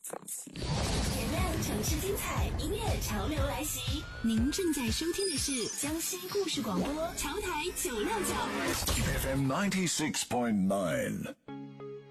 点亮城市精彩，音乐潮流来袭。您正在收听的是江西故事广播潮台969 FM 96.9